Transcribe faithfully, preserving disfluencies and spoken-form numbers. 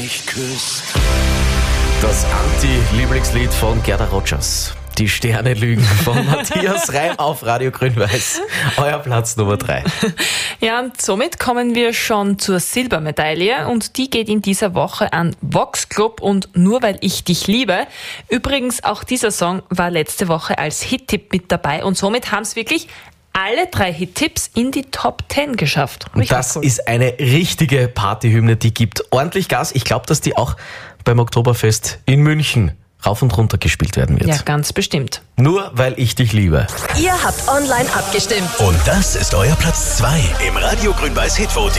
mich küsst. Das Anti-Lieblingslied von Gerda Rogers. Die Sterne lügen von Matthias Reim auf Radio Grün-Weiß. Euer Platz Nummer drei. Ja, und somit kommen wir schon zur Silbermedaille und die geht in dieser Woche an Vox Club und Nur weil ich dich liebe. Übrigens, auch dieser Song war letzte Woche als Hit-Tipp mit dabei und somit haben es wirklich alle drei Hit-Tipps in die Top zehn geschafft. Und das cool. ist eine richtige Partyhymne, die gibt ordentlich Gas. Ich glaube, dass die auch beim Oktoberfest in München rauf und runter gespielt werden wird. Ja, ganz bestimmt. Nur weil ich dich liebe. Ihr habt online abgestimmt. Und das ist euer Platz zwei im Radio Grün-Weiß Hit Voting.